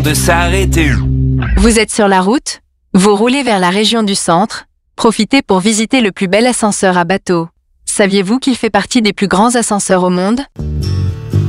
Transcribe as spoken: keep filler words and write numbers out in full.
de s'arrêter. Vous êtes sur la route? Vous roulez vers la région du centre? Profitez pour visiter le plus bel ascenseur à bateau. Saviez-vous qu'il fait partie des plus grands ascenseurs au monde?